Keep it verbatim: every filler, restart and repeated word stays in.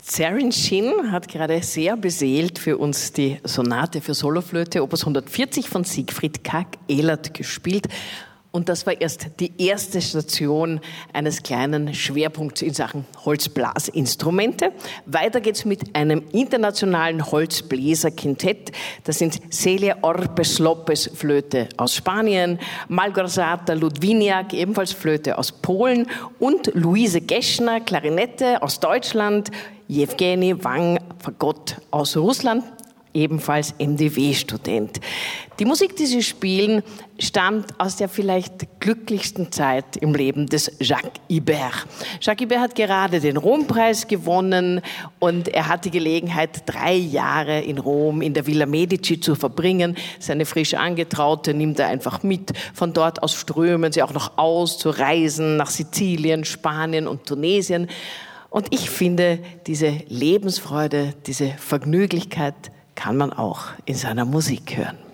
Sarin Shin hat gerade sehr beseelt für uns die Sonate für Soloflöte Opus hundertvierzig von Siegfried Karg-Elert gespielt. Und das war erst die erste Station eines kleinen Schwerpunkts in Sachen Holzblasinstrumente. Weiter geht's mit einem internationalen Holzbläserquintett. Das sind Celia Orpes Lopes Flöte aus Spanien, Malgorzata Ludwiniak, ebenfalls Flöte aus Polen, und Luise Geschner, Klarinette aus Deutschland, Jewgeni Wang, Fagott aus Russland, ebenfalls M D W-Student. Die Musik, die sie spielen, stammt aus der vielleicht glücklichsten Zeit im Leben des Jacques Ibert. Jacques Ibert hat gerade den Rompreis gewonnen und er hat die Gelegenheit, drei Jahre in Rom in der Villa Medici zu verbringen. Seine frisch Angetraute nimmt er einfach mit. Von dort aus strömen sie auch noch aus zu Reisen nach Sizilien, Spanien und Tunesien. Und ich finde, diese Lebensfreude, diese Vergnüglichkeit kann man auch in seiner Musik hören.